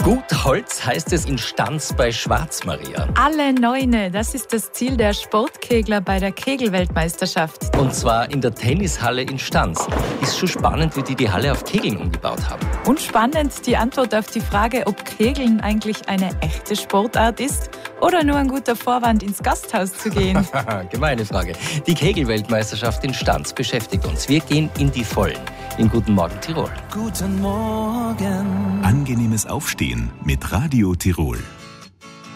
Gut Holz heißt es in Stanz bei Schwarzmaria. Alle Neune, das ist das Ziel der Sportkegler bei der Kegelweltmeisterschaft. Und zwar in der Tennishalle in Stanz. Ist schon spannend, wie die Halle auf Kegeln umgebaut haben. Und spannend die Antwort auf die Frage, ob Kegeln eigentlich eine echte Sportart ist oder nur ein guter Vorwand, ins Gasthaus zu gehen. Gemeine Frage. Die Kegelweltmeisterschaft in Stanz beschäftigt uns. Wir gehen in die Vollen. In Guten Morgen Tirol. Guten Morgen. Angenehmes Aufstehen mit Radio Tirol.